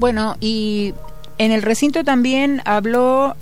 Bueno, y en el recinto también habló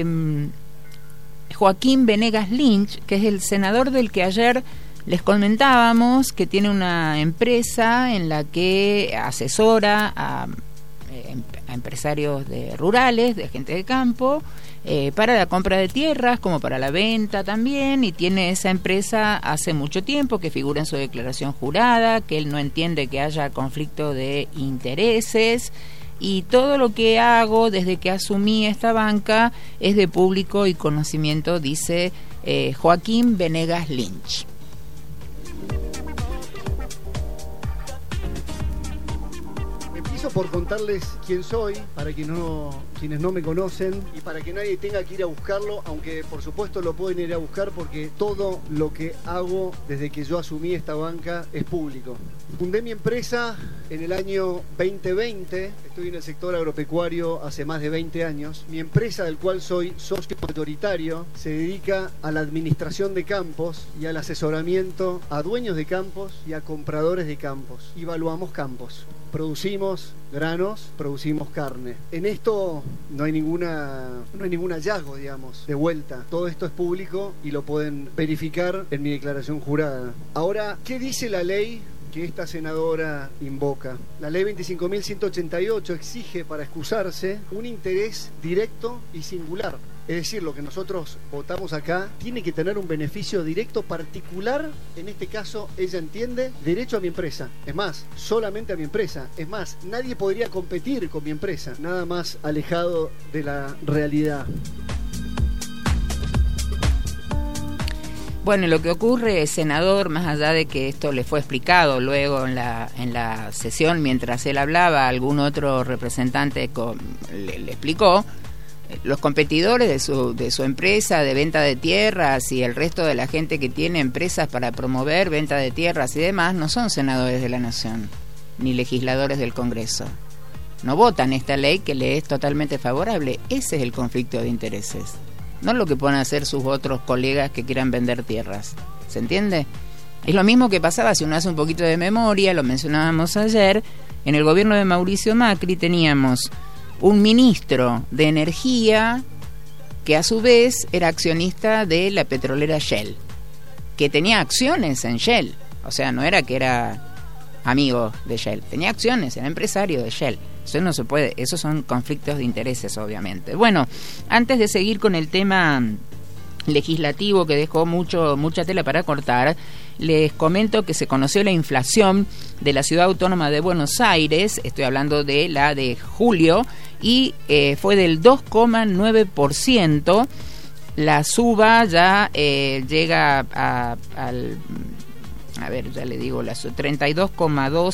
Joaquín Venegas Lynch, que es el senador del que ayer les comentábamos, que tiene una empresa en la que asesora a empresarios rurales, de gente de campo, para la compra de tierras como para la venta también, y tiene esa empresa hace mucho tiempo, que figura en su declaración jurada, que él no entiende que haya conflicto de intereses, y todo lo que hago desde que asumí esta banca es de público y conocimiento, dice Joaquín Venegas Lynch. Por contarles quién soy, para quienes no me conocen, y para que nadie tenga que ir a buscarlo, aunque por supuesto lo pueden ir a buscar porque todo lo que hago desde que yo asumí esta banca es público. Fundé mi empresa en el año 2020, estoy en el sector agropecuario hace más de 20 años. Mi empresa, del cual soy socio mayoritario, se dedica a la administración de campos y al asesoramiento a dueños de campos y a compradores de campos. Evaluamos campos. Producimos granos, producimos carne. En esto no hay ningún hallazgo, digamos, de vuelta. Todo esto es público y lo pueden verificar en mi declaración jurada. Ahora, ¿qué dice la ley que esta senadora invoca? La ley 25.188 exige para excusarse un interés directo y singular. Es decir, lo que nosotros votamos acá tiene que tener un beneficio directo particular. En este caso, ella entiende derecho a mi empresa. Es más, solamente a mi empresa. Es más, nadie podría competir con mi empresa. Nada más alejado de la realidad. Bueno, lo que ocurre, senador, más allá de que esto le fue explicado luego en la sesión, mientras él hablaba, algún otro representante le explicó, los competidores de su empresa de venta de tierras y el resto de la gente que tiene empresas para promover venta de tierras y demás no son senadores de la Nación, ni legisladores del Congreso. No votan esta ley que le es totalmente favorable. Ese es el conflicto de intereses. No lo que puedan hacer sus otros colegas que quieran vender tierras. ¿Se entiende? Es lo mismo que pasaba, si uno hace un poquito de memoria, lo mencionábamos ayer, en el gobierno de Mauricio Macri teníamos un ministro de Energía que a su vez era accionista de la petrolera Shell, que tenía acciones en Shell. O sea, no era que era amigo de Shell, tenía acciones, era empresario de Shell. Eso no se puede, esos son conflictos de intereses, obviamente. Bueno, antes de seguir con el tema legislativo que dejó mucha tela para cortar, les comento que se conoció la inflación de la Ciudad Autónoma de Buenos Aires, estoy hablando de la de julio, y fue del 2,9%. La suba ya llega al, a ver, ya le digo, la 32,2